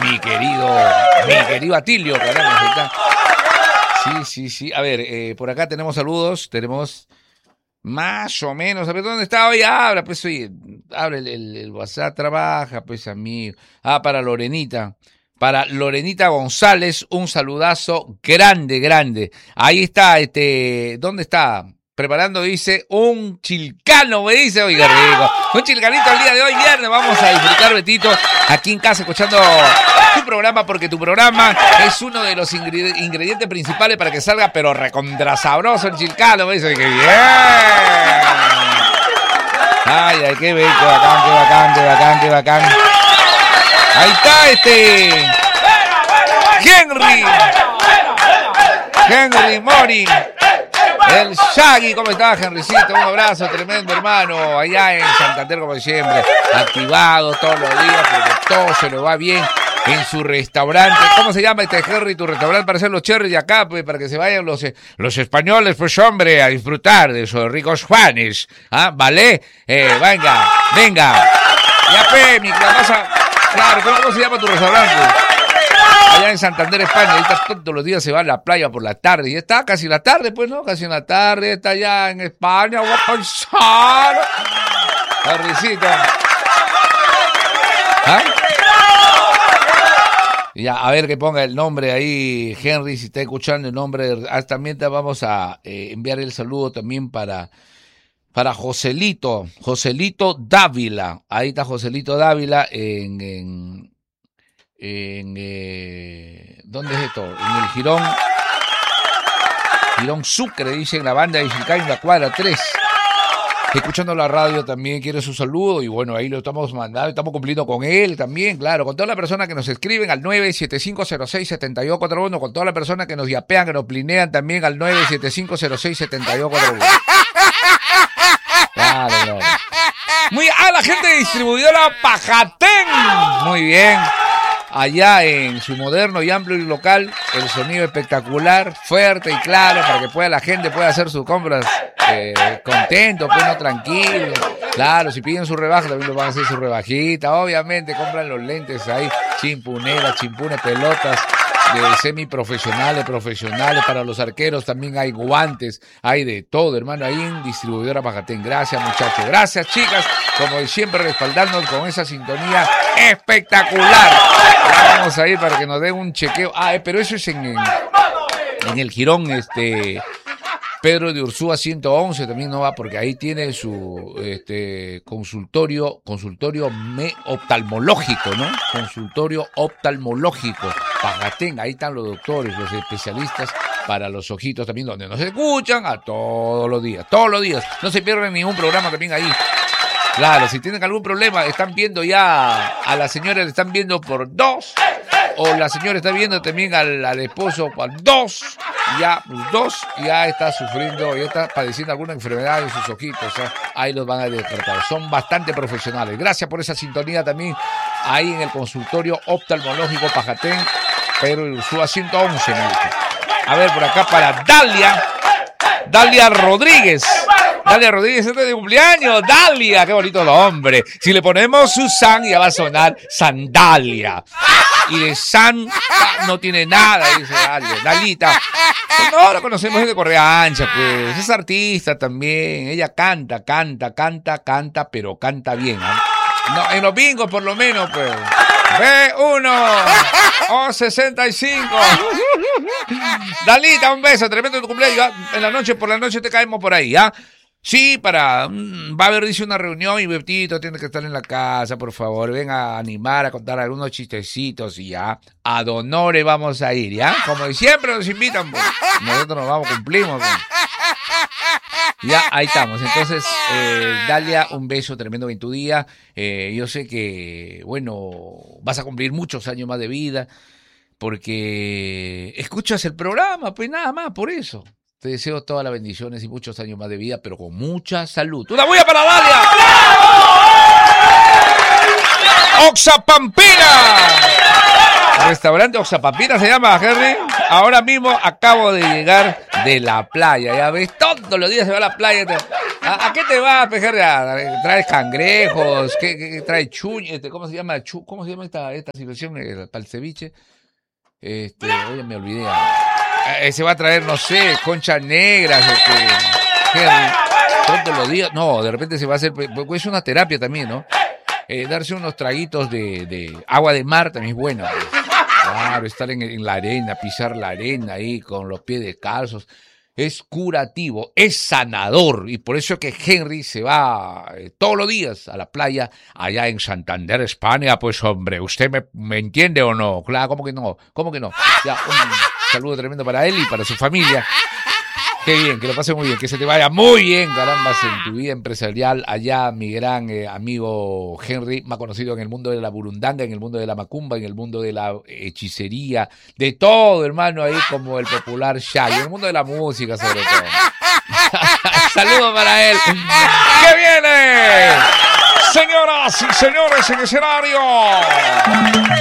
mi querido Atilio, caramba. Sí. A ver, por acá tenemos saludos, tenemos más o menos. A ver, ¿dónde está hoy? Habla, pues, oye, abre el WhatsApp, trabaja, pues, amigo. Para Lorenita. Para Lorenita González, un saludazo grande. Ahí está, ¿dónde está? Preparando, dice, un chilcano, me dice, oiga, rico. Un chilcanito el día de hoy, viernes. Vamos a disfrutar, Betito, aquí en casa, escuchando tu programa, porque tu programa es uno de los ingredientes principales para que salga, pero recontrasabroso el chilcano, me dice, ¡qué bien! Ay, qué bacán. Ahí está Henry Mori, el Shaggy. ¿Cómo estás, Henrycito? Un abrazo tremendo, hermano, allá en Santander, como siempre, activado todos los días, porque todo se lo va bien en su restaurante. ¿Cómo se llama Henry, tu restaurante para hacer los cherries de acá, pues, para que se vayan los españoles, pues, hombre, a disfrutar de esos ricos Juanes? ¿Vale? Venga. Ya, pe, mi casa. Claro, ¿cómo se llama tu restaurante? Allá en Santander, España. Ahorita todos los días se va a la playa por la tarde. Y está casi la tarde, pues, ¿no? Casi en la tarde. Está allá en España. Voy a pensar. Henrycito. Ya, a ver que ponga el nombre ahí, Henry, si está escuchando el nombre. También te vamos a enviar el saludo también para Joselito Dávila. Ahí está Joselito Dávila en ¿dónde es esto? En el Girón Sucre, dice, en la banda de Chilcán, en la cuadra 3. Escuchando la radio también quiere su saludo y bueno, ahí lo estamos mandando, estamos cumpliendo con él también, claro, con toda la persona que nos escriben al 975067241, con toda la persona que nos yapean, que nos plinean también al 975067241. Claro. La gente de distribuidora Pajatén. Muy bien. Allá en su moderno y amplio local, el sonido espectacular, fuerte y claro, para que la gente pueda hacer sus compras contento, pues, no, tranquilo. Claro, si piden su rebaja, también lo van a hacer su rebajita. Obviamente, compran los lentes ahí, chimpuneras, pelotas de semiprofesionales, profesionales. Para los arqueros también hay guantes, hay de todo, hermano, ahí en distribuidora Pajatén. Gracias, muchachos. Gracias, chicas, como siempre, respaldarnos con esa sintonía espectacular. Vamos a ir para que nos den un chequeo. Pero eso es en el Girón, Pedro de Ursúa 111 también no va, porque ahí tiene su consultorio oftalmológico, ¿no? Consultorio oftalmológico, Pajatén, ahí están los doctores, los especialistas para los ojitos también, donde nos escuchan todos los días, no se pierden ningún programa también ahí. Claro, si tienen algún problema, están viendo ya a la señora, le están viendo por 2, o la señora está viendo también al esposo por 2, ya está sufriendo, ya está padeciendo alguna enfermedad en sus ojitos, ahí los van a despertar. Son bastante profesionales. Gracias por esa sintonía también ahí en el consultorio oftalmológico Pajatén, Pedro de Ursúa 111. A ver, por acá para Dalia Rodríguez. Dalia Rodríguez, de cumpleaños. Dalia, qué bonito nombre. Si le ponemos Susan, ya va a sonar Sandalia. Y de San no tiene nada, dice Dalia. Dalita. No, la conocemos de Correa Ancha, pues. Es artista también. Ella canta, pero canta bien. No, en los bingos, por lo menos, pues. B1 o 65. Dalita, un beso, tremendo tu cumpleaños. Por la noche te caemos por ahí, ¿ah? Sí, va a haber, dice, una reunión y Bertito tiene que estar en la casa, por favor, ven a animar, a contar algunos chistecitos y ya, ad honore vamos a ir, ¿ya? Como siempre nos invitan, pues, nosotros nos vamos, cumplimos, pues. Ya, ahí estamos. Entonces, Dalia, un beso tremendo en tu día. Yo sé que, bueno, vas a cumplir muchos años más de vida porque escuchas el programa, pues nada más, por eso. Te deseo todas las bendiciones y muchos años más de vida, pero con mucha salud. ¡Una bulla para Dalia! ¡Oxapampina! Restaurante Oxapampina se llama, Henry. Ahora mismo acabo de llegar de la playa, ya ves, todos los días se va a la playa. ¿A qué te vas, Henry? ¿Traes cangrejos? ¿Qué trae chuña? ¿Cómo se llama? ¿Cómo se llama esta situación para el ceviche? Oye, me olvidé. Se va a traer, no sé, conchas negras, Henry, todos los días. No, de repente se va a hacer, pues es una terapia también, ¿no? Darse unos traguitos de agua de mar también es bueno. Pues. Claro, estar en la arena, pisar la arena ahí con los pies descalzos. Es curativo, es sanador. Y por eso es que Henry se va todos los días a la playa allá en Santander, España. Pues hombre, ¿usted me entiende o no? Claro, ¿cómo que no? ¿Cómo que no? Ya, un saludo tremendo para él y para su familia. Qué bien, que lo pase muy bien, que se te vaya muy bien, carambas, en tu vida empresarial. Allá mi gran amigo Henry, más conocido en el mundo de la burundanga, en el mundo de la macumba, en el mundo de la hechicería, de todo, hermano, ahí como el popular Shaggy, en el mundo de la música sobre todo. Saludos para él. ¡Que viene! Señoras y señores en escenario.